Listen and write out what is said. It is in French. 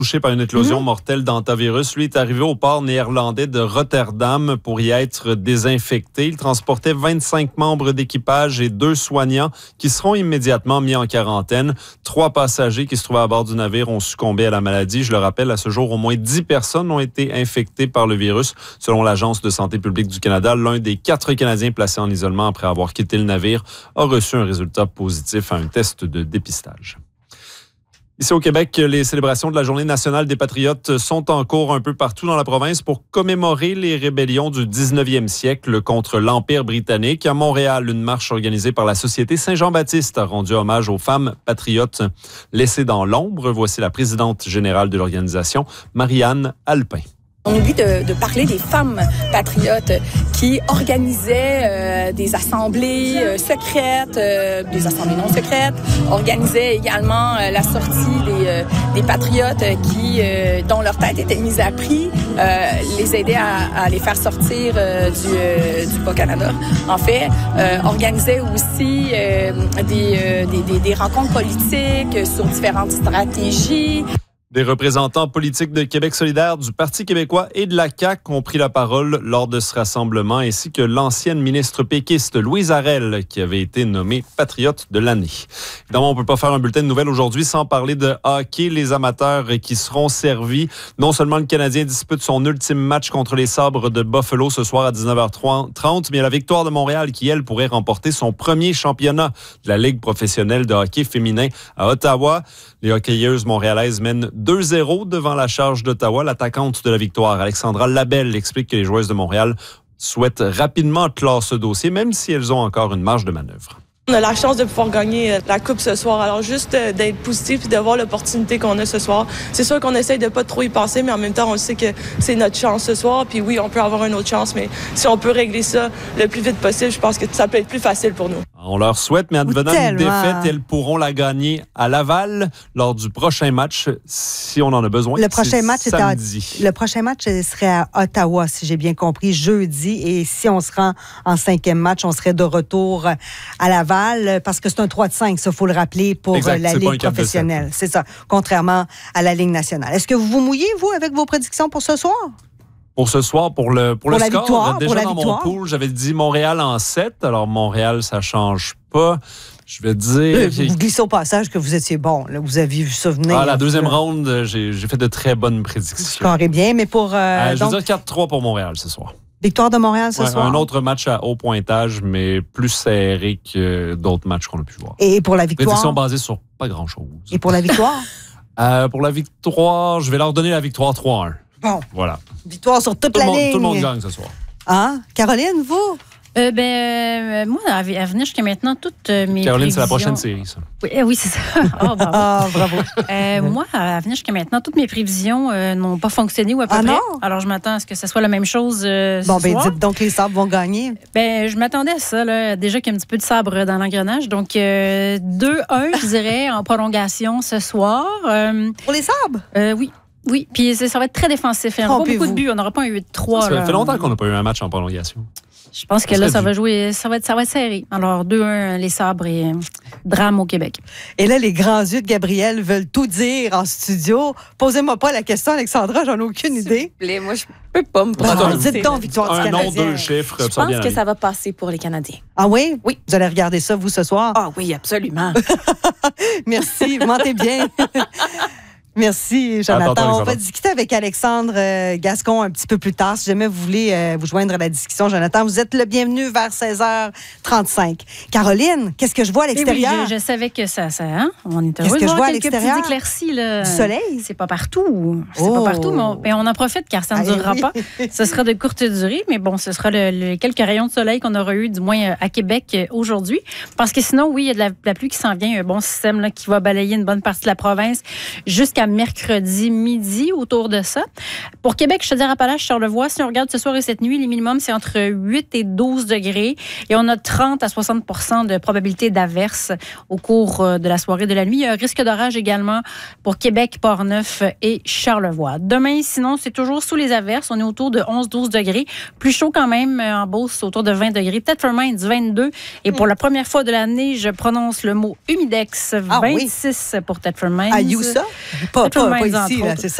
touché par une éclosion mortelle d'hantavirus. Lui est arrivé au port néerlandais de Rotterdam pour y être désinfecté. Il transportait 25 membres d'équipage et 2 soignants qui seront immédiatement mis en quarantaine. 3 passagers qui se trouvaient à bord du navire ont succombé à la maladie. Je le rappelle, à ce jour, au moins 10 personnes ont été infectées par le virus. Selon l'Agence de santé publique du Canada, l'un des 4 Canadiens placés en isolement après avoir quitté le navire a reçu un résultat positif à un test de dépistage. Ici au Québec, les célébrations de la Journée nationale des Patriotes sont en cours un peu partout dans la province pour commémorer les rébellions du 19e siècle contre l'Empire britannique. À Montréal, une marche organisée par la Société Saint-Jean-Baptiste a rendu hommage aux femmes patriotes laissées dans l'ombre. Voici la présidente générale de l'organisation, Marianne Alpin. On oublie de parler des femmes patriotes qui organisaient des assemblées secrètes, des assemblées non secrètes, organisaient également la sortie des patriotes dont leur tête était mise à prix, les aider à les faire sortir du Bas-Canada. En fait, organisaient aussi des rencontres politiques sur différentes stratégies. Des représentants politiques de Québec solidaire, du Parti québécois et de la CAQ ont pris la parole lors de ce rassemblement, ainsi que l'ancienne ministre péquiste Louise Arel, qui avait été nommée patriote de l'année. Évidemment, on ne peut pas faire un bulletin de nouvelles aujourd'hui sans parler de hockey. Les amateurs qui seront servis. Non seulement le Canadien dispute son ultime match contre les Sabres de Buffalo ce soir à 19h30, mais la Victoire de Montréal qui, elle, pourrait remporter son premier championnat de la Ligue professionnelle de hockey féminin à Ottawa. Les hockeyeuses montréalaises mènent 2-0 devant la Charge d'Ottawa. L'attaquante de la Victoire, Alexandra Labelle, explique que les joueuses de Montréal souhaitent rapidement clore ce dossier, même si elles ont encore une marge de manœuvre. On a la chance de pouvoir gagner la Coupe ce soir. Alors, juste d'être positif et de voir l'opportunité qu'on a ce soir. C'est sûr qu'on essaye de pas trop y penser, mais en même temps, on sait que c'est notre chance ce soir. Puis oui, on peut avoir une autre chance, mais si on peut régler ça le plus vite possible, je pense que ça peut être plus facile pour nous. On leur souhaite, mais advenant une défaite, elles pourront la gagner à Laval lors du prochain match, si on en a besoin. Le prochain match samedi. Le prochain match serait à Ottawa, si j'ai bien compris, jeudi. Et si on se rend en 5e match, on serait de retour à Laval, parce que c'est un 3-5, ça, il faut le rappeler, pour la Ligue professionnelle. C'est ça, contrairement à la Ligue nationale. Est-ce que vous vous mouillez, vous, avec vos prédictions pour ce soir? Pour ce soir, pour le score, victoire, déjà dans mon pool, j'avais dit Montréal en 7. Alors, Montréal, ça change pas. Je vais dire... Vous glissez au passage que vous étiez bon. Là, vous aviez vu ça venir. La deuxième ronde, j'ai fait de très bonnes prédictions. Je scorerais bien, mais pour... je veux dire 4-3 pour Montréal ce soir. Victoire de Montréal ce soir. Un autre match à haut pointage, mais plus serré que d'autres matchs qu'on a pu voir. Et pour la victoire? Prédiction basée sur pas grand-chose. Et pour la victoire? Pour la victoire, je vais leur donner la victoire 3-1. Bon. Voilà. Victoire sur toute la ligne. Tout le monde gagne ce soir. Hein? Caroline, vous? Moi, à venir jusqu'à maintenant, toutes mes Caroline, prévisions... c'est la prochaine série, ça. Oui, c'est ça. Oh, bravo. Bravo. Moi, à venir jusqu'à maintenant, toutes mes prévisions n'ont pas fonctionné ou à peu près. Non? Alors, je m'attends à ce que ce soit la même chose ce soir. Dites donc que les Sabres vont gagner. Je m'attendais à ça, là. Déjà qu'il y a un petit peu de sabre dans l'engrenage. Donc, 2-1, je dirais, en prolongation ce soir. Pour les Sabres? Oui. Oui, puis ça va être très défensif. Il n'y aura pas beaucoup de buts. On n'aura pas un 8-3. Ça fait longtemps qu'on n'a pas eu un match en prolongation. Je pense que là, ça va être serré. Alors, 2-1, les Sabres et drame au Québec. Et là, les grands yeux de Gabriel veulent tout dire en studio. Posez-moi pas la question, Alexandra, j'en ai aucune idée. Moi, je peux pas me prononcer. Dites donc, victoire du Canadien. Un nom, 2 chiffres. Je pense que ça va passer pour les Canadiens. Ah oui? Oui. Vous allez regarder ça, vous, ce soir? Ah oui, absolument. Merci, vous mentez bien. Merci, Jonathan. On va discuter avec Alexandre Gascon un petit peu plus tard. Si jamais vous voulez vous joindre à la discussion, Jonathan, vous êtes le bienvenu vers 16h35. Caroline, qu'est-ce que je vois à l'extérieur? Oui, je savais que ça hein? On est heureux de voir quelques petites éclaircies. Là. Du soleil? C'est pas partout. C'est pas partout, mais on en profite car ça ne durera pas. Ce sera de courte durée, mais bon, ce sera quelques rayons de soleil qu'on aura eu, du moins à Québec aujourd'hui. Parce que sinon, oui, il y a de la pluie qui s'en vient. Il y a un bon système là, qui va balayer une bonne partie de la province jusqu'à mercredi midi autour de ça. Pour Québec, Chaudière-Appalaches, Charlevoix, si on regarde ce soir et cette nuit, les minimums, c'est entre 8 et 12 degrés et on a 30 à 60% de probabilité d'averse au cours de la soirée de la nuit. Il y a un risque d'orage également pour Québec, Port-Neuf et Charlevoix. Demain, sinon, c'est toujours sous les averses. On est autour de 11-12 degrés. Plus chaud quand même en Beauce, autour de 20 degrés. Tetford Mines, 22. Et pour la première fois de l'année, je prononce le mot humidex, 26 pour Tetford Mines. À you ça? Pas ici, là, c'est ça.